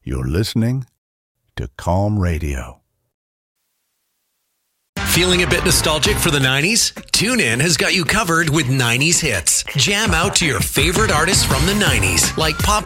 You're listening to Calm Radio. Feeling a bit nostalgic for the 90s? TuneIn has got you covered with 90s hits. Jam out to your favorite artists from the 90s, like pop